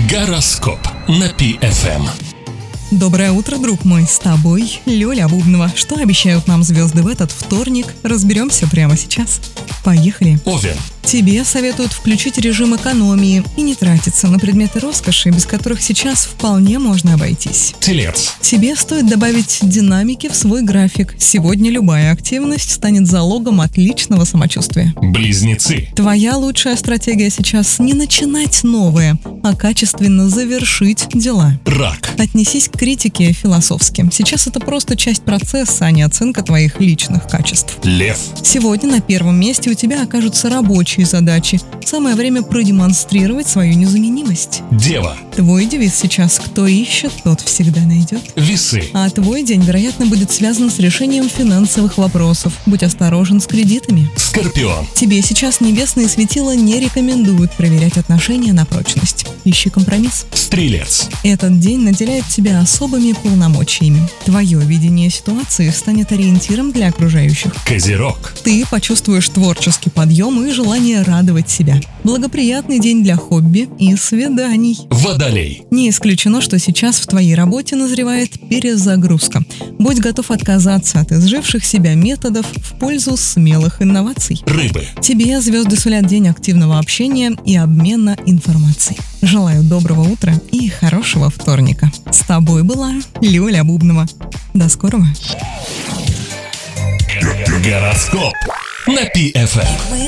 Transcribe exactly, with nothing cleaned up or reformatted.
Гороскоп на Пи эф эм. Доброе утро, друг мой, с тобой Лёля Бубнова. Что обещают нам звезды в этот вторник, разберемся прямо сейчас. Поехали. Овен. Тебе советуют включить режим экономии и не тратиться на предметы роскоши, без которых сейчас вполне можно обойтись. Телец. Тебе стоит добавить динамики в свой график. Сегодня любая активность станет залогом отличного самочувствия. Близнецы. Твоя лучшая стратегия сейчас не начинать новое, а качественно завершить дела. Рак. Отнесись к критике философски. Сейчас это просто часть процесса, а не оценка твоих личных качеств. Лев. Сегодня на первом месте у тебя окажутся рабочие задачи. Самое время продемонстрировать свою незаменимость. Дева. Твой девиз сейчас: кто ищет, тот всегда найдет. Весы. А твой день, вероятно, будет связан с решением финансовых вопросов. Будь осторожен с кредитами. Скорпион. Тебе сейчас небесные светила не рекомендуют проверять отношения на прочность. Ищи компромисс. Стрелец. Этот день наделяет тебя особыми полномочиями. Твое видение ситуации станет ориентиром для окружающих. Козерог. Ты почувствуешь творческий подъем и желание радовать себя. Благоприятный день для хобби и свиданий. Водолей. Не исключено, что сейчас в твоей работе назревает перезагрузка. Будь готов отказаться от изживших себя методов в пользу смелых инноваций. Рыбы. Тебе звезды сулят день активного общения и обмена информацией. Желаю доброго утра и хорошего вторника. С тобой была Лёля Бубнова. До скорого. Гороскоп на Пи эф эм.